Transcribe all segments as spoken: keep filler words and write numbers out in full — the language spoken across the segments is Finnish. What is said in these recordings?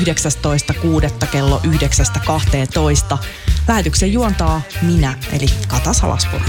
yhdeksästoista kuudetta kello yhdeksästä kahteentoista. Lähetyksen juontaa minä, eli Kata Salaspuro.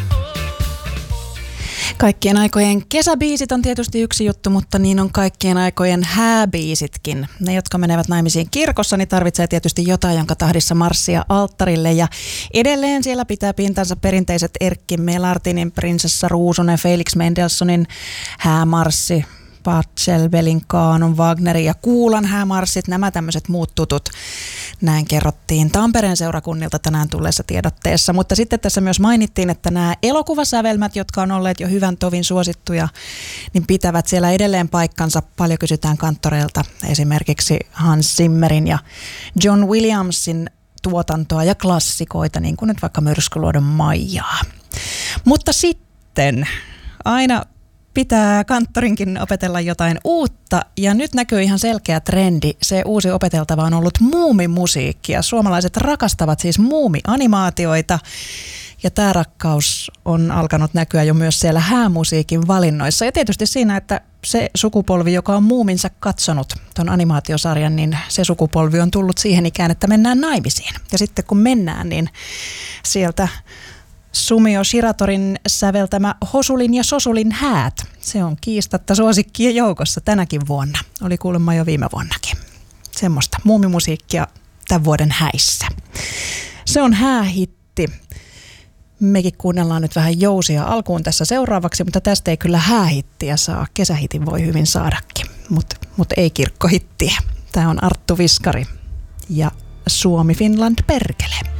Kaikkien aikojen kesäbiisit on tietysti yksi juttu, mutta niin on kaikkien aikojen hääbiisitkin. Ne, jotka menevät naimisiin kirkossa, niin tarvitsee tietysti jotain, jonka tahdissa marssia alttarille. Ja edelleen siellä pitää pintansa perinteiset Erkki Melartinin, Prinsessa Ruusunen, Felix Mendelssohnin häämarssi, Pachelbelin kaanon, Wagnerin ja Kuulan häämarssit, nämä tämmöiset muut tutut. Näin kerrottiin Tampereen seurakunnilta tänään tulleessa tiedotteessa, mutta sitten tässä myös mainittiin, että nämä elokuvasävelmät, jotka on olleet jo hyvän tovin suosittuja, niin pitävät siellä edelleen paikkansa. Paljon kysytään kanttoreilta esimerkiksi Hans Zimmerin ja John Williamsin tuotantoa ja klassikoita, niin kuin nyt vaikka Myrskyluodon Maijaa. Mutta sitten aina pitää kanttorinkin opetella jotain uutta, ja nyt näkyy ihan selkeä trendi. Se uusi opeteltava on ollut muumimusiikki, ja suomalaiset rakastavat siis muumianimaatioita, ja tämä rakkaus on alkanut näkyä jo myös siellä häämusiikin valinnoissa. Ja tietysti siinä, että se sukupolvi, joka on muuminsa katsonut ton animaatiosarjan, niin se sukupolvi on tullut siihen ikään, että mennään naimisiin. Ja sitten kun mennään, niin sieltä Sumio Shiratorin säveltämä Hosulin ja Sosulin häät. Se on kiistatta suosikkien joukossa tänäkin vuonna. Oli kuulemma jo viime vuonnakin. Semmoista muumimusiikkia tämän vuoden häissä. Se on häähitti. Mekin kuunnellaan nyt vähän jousia alkuun tässä seuraavaksi, mutta tästä ei kyllä häähittiä saa. Kesähitin voi hyvin saadakin, mutta mut ei kirkkohittiä. Tämä on Arttu Viskari ja Suomi Finland perkele.